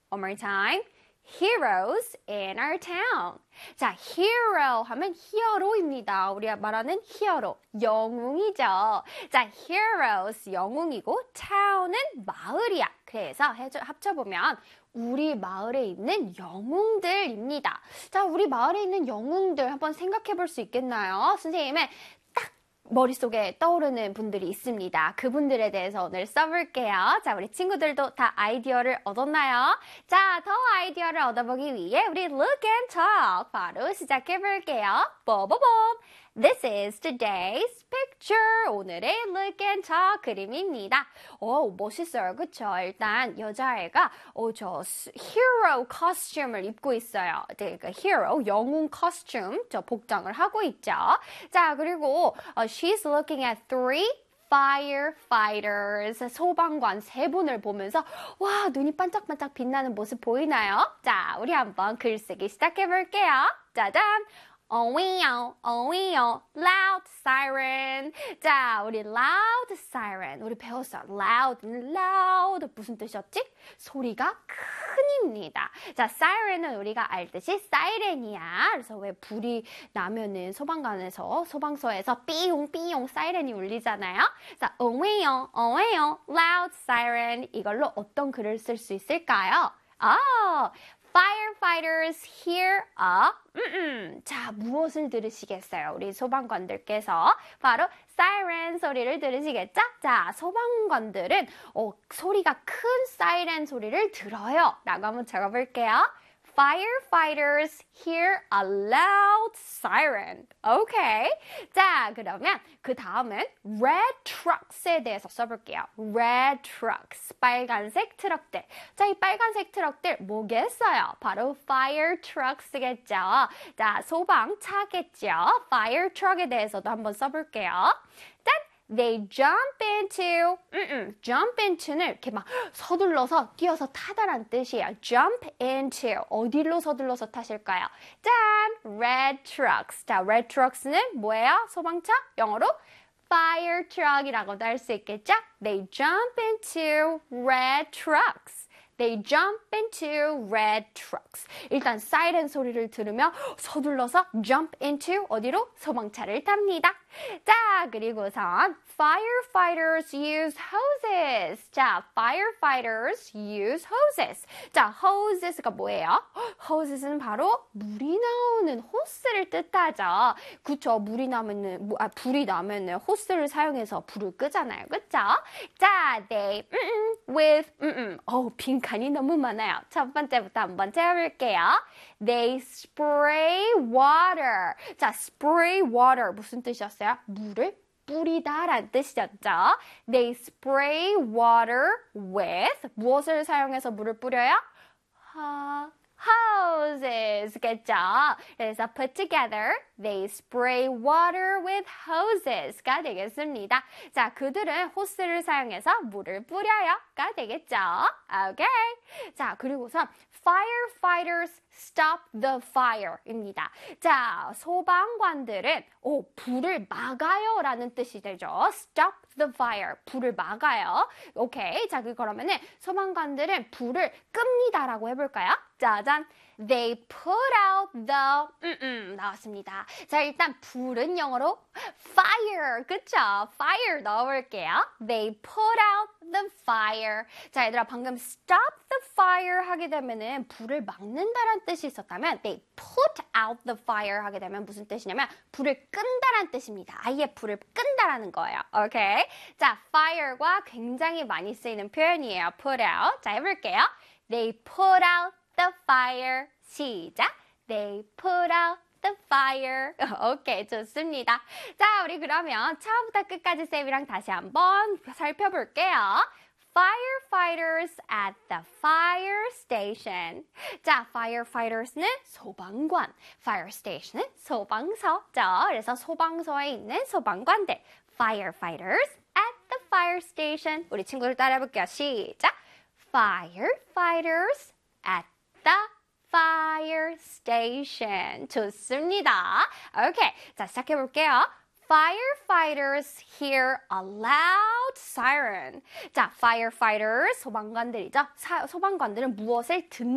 One more time. Heroes in our town. 자, hero 하면 히어로입니다. 우리가 말하는 히어로, 영웅이죠. 자, heroes, 영웅이고 town은 마을이야. 그래서 합쳐보면 우리 마을에 있는 영웅들입니다. 자, 우리 마을에 있는 영웅들 한번 생각해 볼 수 있겠나요? 선생님의 딱 머릿속에 떠오르는 분들이 있습니다. 그분들에 대해서 오늘 써볼게요. 자, 우리 친구들도 다 아이디어를 얻었나요? 자, 더 아이디어를 얻어보기 위해 우리 Look and Talk 바로 시작해볼게요. 뽀뽀뽀! This is today's picture. 오늘의 Look and Talk 그림입니다. 멋있어요. 그쵸? 일단 여자애가 저 hero costume을 입고 있어요. 그러니까 hero, 영웅 costume, 저 복장을 하고 있죠. 자, 그리고 she's looking at three firefighters, 소방관 세 분을 보면서 와, 눈이 반짝반짝 빛나는 모습 보이나요? 자, 우리 한번 글쓰기 시작해볼게요. 짜잔! 어위요, 어위요, loud siren. 자, 우리 loud siren. 우리 배웠어요. loud. 무슨 뜻이었지? 소리가 큰입니다. 자, siren은 우리가 알듯이 사이렌이야. 그래서 왜 불이 나면은 소방서에서 삐용삐용 사이렌이 울리잖아요. 자, 어위요, 어위요, loud siren. 이걸로 어떤 글을 쓸 수 있을까요? Firefighters hear a 자, 무엇을 들으시겠어요? 우리 소방관들께서 바로 siren 소리를 들으시겠죠? 자, 소방관들은 소리가 큰 사이렌 소리를 들어요. 라고 한번 적어볼게요. Firefighters hear a loud siren. 오케이. 자, 그러면 그 다음은 red trucks에 대해서 써볼게요. red trucks. 빨간색 트럭들. 자, 이 빨간색 트럭들 뭐겠어요? 바로 fire trucks겠죠. 자, 소방차겠죠. fire truck에 대해서도 한번 써볼게요. 짠! They jump into, jump into는 이렇게 막 서둘러서 뛰어서 타다란 뜻이에요. jump into, 어디로 서둘러서 타실까요? 짠! red trucks. 자, red trucks는 뭐예요? 소방차? 영어로 fire truck이라고도 할 수 있겠죠? They jump into red trucks. They jump into red trucks. 일단 사이렌 소리를 들으며 서둘러서 jump into 어디로? 소방차를 탑니다. 자, 그리고선 firefighters use hoses. 자, firefighters use hoses. 자, hoses가 뭐예요? hoses는 바로 물이 나오는 호스를 뜻하죠. 그쵸? 불이 나면은 호스를 사용해서 불을 끄잖아요. 그쵸? 자, they with 빈칸이 너무 많아요. 첫 번째부터 한번 채워볼게요. They spray water. 자, spray water 무슨 뜻이었어요? 물을 뿌리다라는 뜻이었죠. They spray water with 무엇을 사용해서 물을 뿌려요? hoses 겠죠. 그래서 put together they spray water with hoses가 되겠습니다. 자, 그들은 호스를 사용해서 물을 뿌려요가 되겠죠. 오케이. 자, 그리고선 firefighters stop the fire입니다. 자, 소방관들은 불을 막아요 라는 뜻이 되죠. stop the fire, 불을 막아요. 오케이. 자, 그러면은 소방관들은 불을 끕니다 라고 해볼까요? 짜잔. They put out the 나왔습니다. 자, 일단 불은 영어로 fire. 그쵸? fire 넣어볼게요. They put out the fire. 자, 얘들아, 방금 stop the fire 하게 되면은 불을 막는다란 뜻이 있었다면 they put out the fire 하게 되면 무슨 뜻이냐면 불을 끈다란 뜻입니다. 아예 불을 끈다라는 거예요. 오케이? 자, fire과 굉장히 많이 쓰이는 표현이에요. put out. 자, 해볼게요. They put out the fire. 시작. They put out the fire. 오케이, 좋습니다. 자, 우리 그러면 처음부터 끝까지 쌤이랑 다시 한번 살펴볼게요. Firefighters at the fire station. 자, firefighters는 소방관, fire station은 소방서죠. 그래서 소방서에 있는 소방관들. Firefighters at the fire station. 우리 친구들 따라해볼게요. 시작. Firefighters at the fire station. 좋습니다. 오케이. 자, 시작해볼게요. firefighters hear a loud siren. 자, firefighters, 소방관들이죠. 소방관들은 무엇을